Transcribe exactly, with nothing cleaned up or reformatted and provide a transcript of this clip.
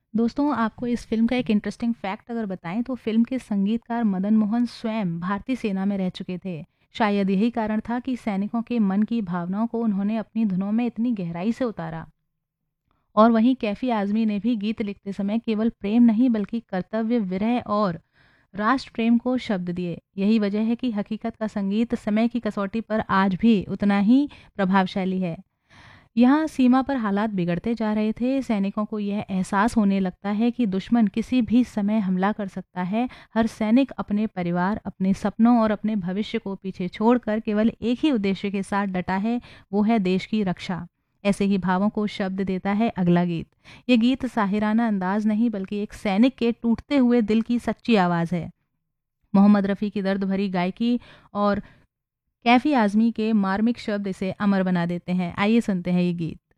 दोस्तों, आपको इस फ़िल्म का एक इंटरेस्टिंग फैक्ट अगर बताएँ तो फ़िल्म के संगीतकार मदन मोहन स्वयं भारतीय सेना में रह चुके थे। शायद यही कारण था कि सैनिकों के मन की भावनाओं को उन्होंने अपनी धुनों में इतनी गहराई से उतारा। और वहीं कैफ़ी आज़मी ने भी गीत लिखते समय केवल प्रेम नहीं बल्कि कर्तव्य, विरह और राष्ट्र प्रेम को शब्द दिए। यही वजह है कि हकीकत का संगीत समय की कसौटी पर आज भी उतना ही प्रभावशाली है। यहाँ सीमा पर हालात बिगड़ते जा रहे थे। सैनिकों को यह एहसास होने लगता है कि दुश्मन किसी भी समय हमला कर सकता है। हर सैनिक अपने परिवार, अपने सपनों और अपने भविष्य को पीछे छोड़कर केवल एक ही उद्देश्य के साथ डटा है, वो है देश की रक्षा। ऐसे ही भावों को शब्द देता है अगला गीत। ये गीत साहिराना अंदाज नहीं बल्कि एक सैनिक के टूटते हुए दिल की सच्ची आवाज़ है। मोहम्मद रफ़ी की दर्द भरी गायकी और कैफ़ी आज़मी के मार्मिक शब्द इसे अमर बना देते हैं। आइए सुनते हैं ये गीत।